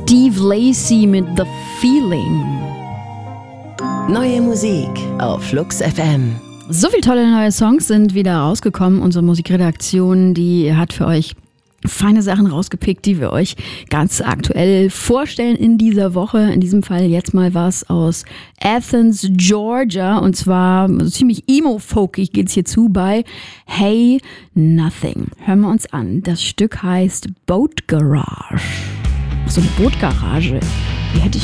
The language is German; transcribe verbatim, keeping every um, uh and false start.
Steve Lacy mit The Feeling. Neue Musik auf Flux F M. So viele tolle neue Songs sind wieder rausgekommen. Unsere Musikredaktion, die hat für euch feine Sachen rausgepickt, die wir euch ganz aktuell vorstellen in dieser Woche. In diesem Fall jetzt mal was aus Athens, Georgia. Und zwar ziemlich emo-folkig geht's hier zu bei Hey Nothing. Hören wir uns an. Das Stück heißt Boat Garage. So eine Bootgarage. Die hätte ich